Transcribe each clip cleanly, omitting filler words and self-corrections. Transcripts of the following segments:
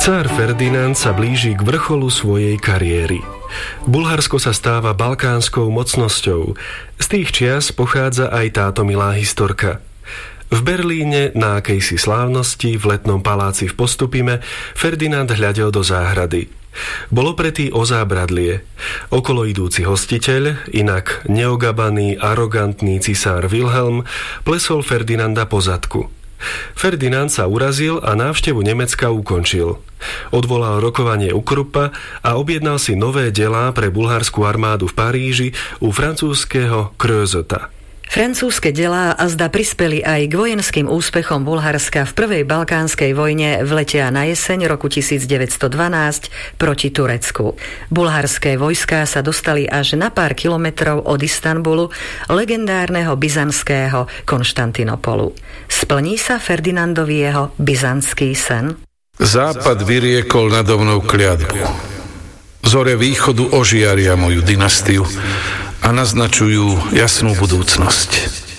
Cár Ferdinand sa blíži k vrcholu svojej kariéry. Bulharsko sa stáva balkánskou mocnosťou. Z tých čias pochádza aj táto milá historka. V Berlíne na akejsi slávnosti v letnom paláci v Postupime Ferdinand hľadel do záhrady. Bol opretý o zábradlie. Okolo idúci hostiteľ, inak neogabaný, arogantný cisár Wilhelm, plesol Ferdinanda po zadku. Ferdinand sa urazil a návštevu Nemecka ukončil. Odvolal rokovanie u Kruppa a objednal si nové delá pre bulharskú armádu v Paríži u francúzskeho Creusota. Francúzske delá azda prispeli aj k vojenským úspechom Bulharska v prvej balkánskej vojne v lete a na jeseň roku 1912 proti Turecku. Bulharské vojská sa dostali až na pár kilometrov od Istanbulu, legendárneho byzantského Konštantinopolu. Splní sa Ferdinandovi jeho byzantský sen? Západ vyriekol nado mnou kliatbu. Zore východu ožiaria moju dynastiu a naznačujú jasnú budúcnosť.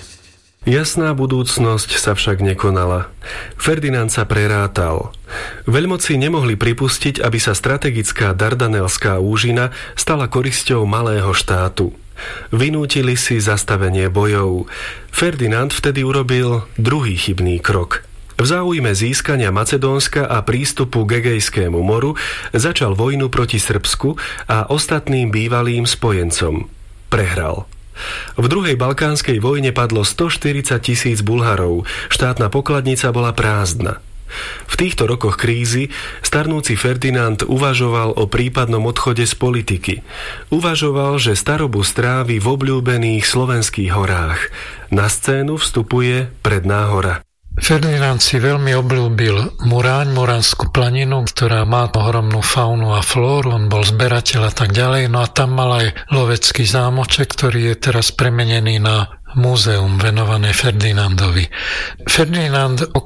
Jasná budúcnosť sa však nekonala. Ferdinand sa prerátal. Veľmoci nemohli pripustiť, aby sa strategická Dardanelská úžina stala korisťou malého štátu. Vynútili si zastavenie bojov. Ferdinand vtedy urobil druhý chybný krok. V záujme získania Macedónska a prístupu k Egejskému moru začal vojnu proti Srbsku a ostatným bývalým spojencom. Prehral. V druhej balkánskej vojne padlo 140 000 Bulharov, štátna pokladnica bola prázdna. V týchto rokoch krízy starnúci Ferdinand uvažoval o prípadnom odchode z politiky. Uvažoval, že starobu strávi v obľúbených slovenských horách. Na scénu vstupuje Predná hora. Ferdinand si veľmi obľúbil Muráň, Muránsku planinu, ktorá má ohromnú faunu a flóru, on bol zberateľ a tak ďalej, no a tam mal aj lovecký zámoček, ktorý je teraz premenený na múzeum venované Ferdinandovi. Ferdinand